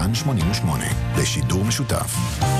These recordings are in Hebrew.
וכאן 88 בשידור משותף.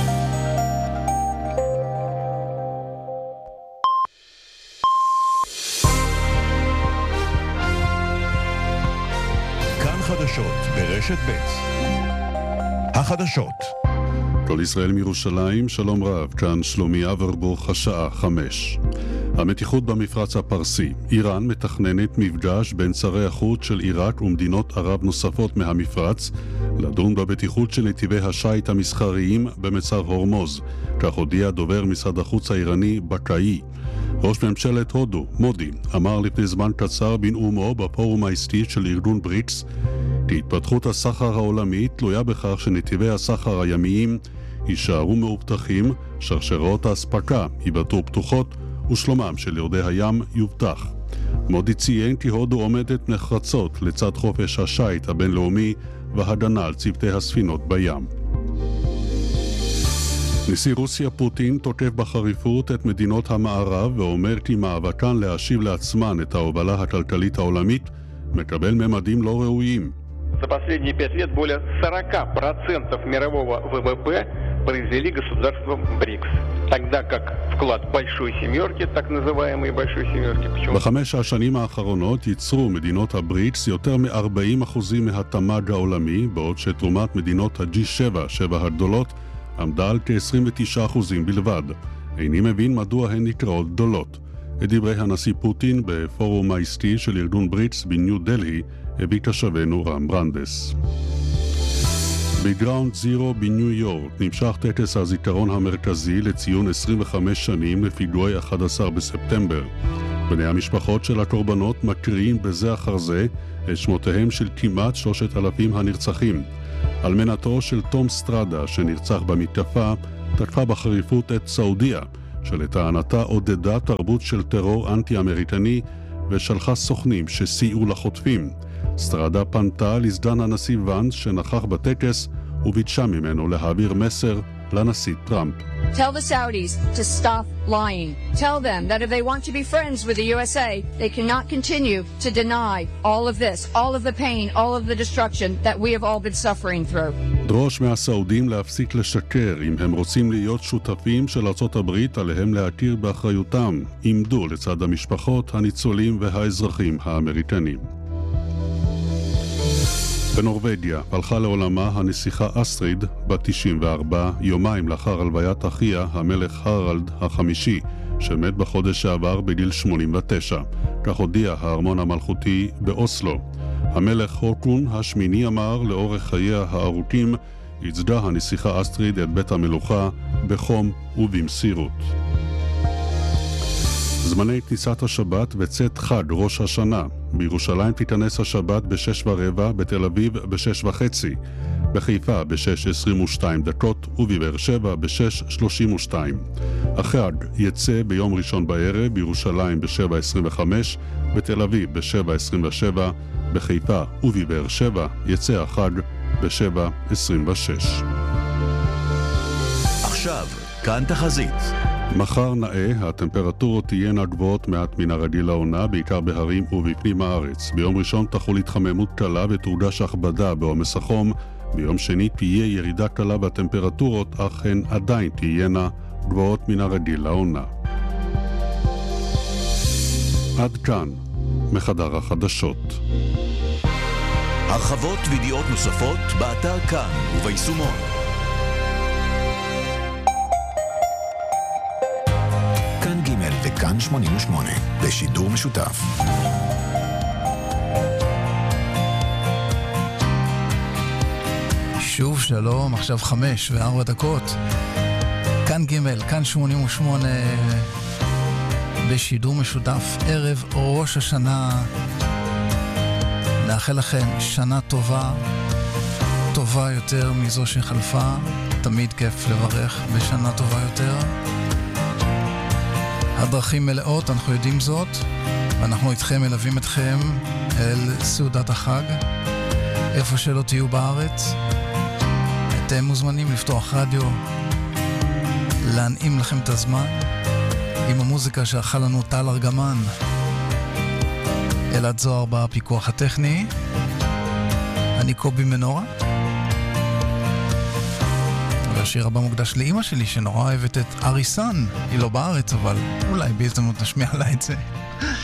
כאן חדשות ברשת ב'. החדשות. כל ישראל מירושלים, שלום רב, כאן שלומי אברבוך, השעה 5. המתיחות במפרץ הפרסי. איראן מתכננת מפגש בין שרי החוץ של עיראק ומדינות ערב נוספות מהמפרץ לדון בבטיחות של נתיבי השיט המסחריים במצר הורמוז, כך הודיע דובר משרד החוץ האיראני בקאי. ראש ממשלת הודו, מודי, אמר לפני זמן קצר בנאומו בפורום העסקי של ארגון בריקס כי התפתחות הסחר העולמי תלויה בכך שנתיבי הסחר הימיים יישארו מאובטחים, שרשרות האספקה ייוותרו פתוחות ושלומם של יורדי הים יובטח. מודי ציין כי הודו עומדת נחרצות לצד חופש השיט הבינלאומי והגנה על צוותי הספינות בים. נשיא רוסיה פוטין תוקף בחריפות את מדינות המערב ואומר כי מאבקן להשיב לעצמן את ההובלה הכלכלית העולמית מקבל ממדים לא ראויים. За последние 5 лет более 40% мирового ВВП произвели государства БРИКС. Тогда как вклад большой семерки, так называемой большой семерки. בחמש השנים האחרונות ייצרו מדינות הבריקס יותר מ-40% מהתמ"ג העולמי, בעוד שתרומת מדינות ה-G7, 7 הגדולות, עמדה על כ-29% בלבד. איני מבין מדוע הן נקראות גדולות. את דברי הנשיא פוטין בפורום העסקי של ארגון בריקס בניו דלהי הביא כשבנו רם ברנדס. בגראונד זירו בניו יורק נמשך טקס הזיכרון המרכזי לציון 25 שנים לפיגועי 11 בספטמבר. בני המשפחות של הקורבנות מקריאים בזה אחר זה את שמותיהם של כמעט 3,000 הנרצחים. אלמנתו של תום סטרדה שנרצח במתקפה תקפה בחריפות את סעודיה, שלטענתה עודדה תרבות של טרור אנטי-אמריקני ושלחה סוכנים שסייעו לחוטפים. סטרדה פנתה לסגן הנשיא ואנס שנכח בטקס וביקשה ממנו להעביר מסר לנשיא טראמפ. Tell the Saudis to stop lying. Tell them that if they want to be friends with the USA, they cannot continue to deny all of this, all of the pain, all of the destruction that we have all been suffering through. דרוש מהסעודים להפסיק לשקר. אם הם רוצים להיות שותפים של ארצות הברית, עליהם להכיר באחריותם. עמדו לצד המשפחות, הניצולים והאזרחים האמריקנים. בנורווגיה הלכה לעולמה הנסיכה אסטריד בת 94 יומיים לאחר הלוויית אחיה המלך הרלד החמישי שמת בחודש שעבר בגיל 89. כך הודיע הארמון המלכותי באוסלו. המלך הוקון השמיני אמר לאורך חייה הארוכים ייצגה הנסיכה אסטריד את בית המלוכה בחום ובמסירות. זמני כניסת השבת וצאת חג ראש השנה. בירושלים תיכנס השבת ב-6:15, בתל אביב ב-6:30, בחיפה ב-6:22 ובבאר שבע ב-6:32. החג יצא ביום ראשון בערב, בירושלים ב-7:25, בתל אביב ב-7:27, בחיפה ובבאר שבע יצא החג ב-7:26. עכשיו, כאן תחזית. מחר נאה, הטמפרטורות תהיינה גבוהות מעט מן הרגיל לעונה, בעיקר בהרים ובפנים הארץ. ביום ראשון תחול התחממות קלה ותורגש הכבדה בעומס החום. ביום שני תהיה ירידה קלה בטמפרטורות, אך הן עדיין תהיינה גבוהות מן הרגיל לעונה. עד כאן, מחדר החדשות. הרחבות וידיעות נוספות באתר כאן וביישומון. כאן ג' וכאן 88 בשידור משותף. שוב שלום, עכשיו 5:04. כאן ג', כאן 88 בשידור משותף, ערב ראש השנה. נאחל לכם שנה טובה, טובה יותר מזו שחלפה. תמיד כיף לברך בשנה טובה יותר. הדרכים מלאות, אנחנו יודעים זאת, ואנחנו איתכם, מלווים אתכם אל סעודת החג, איפה שלא תהיו בארץ. אתם מוזמנים לפתוח רדיו, להנעים לכם את הזמן עם המוזיקה שערכה לנו טל ארגמן. אלעד זוהר בפיקוח הטכני, אני קובי מנורה. השיר הבא מוקדש לאמא שלי שנורא אוהבת את אריסן. היא לא בארץ, אבל אולי בהזדמנות נשמיע לה את זה.